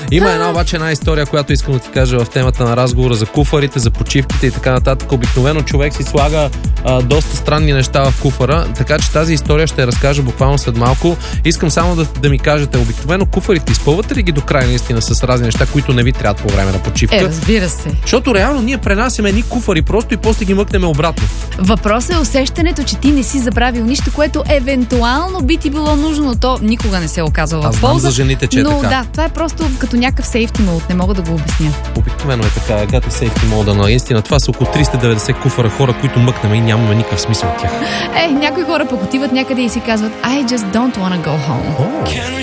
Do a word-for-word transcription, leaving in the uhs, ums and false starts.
Има една обаче една история, която искам да ти кажа в темата на разговора за куфарите, за почивките и така нататък. Обикновено човек си слага а, доста странни неща в куфара, така че тази история ще я разкажа буквално след малко. Искам само да, да ми кажете, обикновено куфарите изпълвате ли ги до край наистина с разни неща, които не ви трябват по време на почивка? Е, разбира се. Защото реално ние пренасяме едни куфари просто и после ги мъкнем обратно. Въпросът е усещането, че ти не си забравил нищо, което евентуално би ти било нужно, но то никога не се е оказва в полза. Аз знам за жените, че е но, така. да, това е просто като някакъв сейфти мод, не мога да го обясня. Обикновено е така, гати сейфти мода, но истина това са около триста и деветдесет куфара хора, които мъкнем и нямаме никакъв смисъл от тях. Е, някои хора пък отиват някъде и си казват I just don't wanna go home. Oh.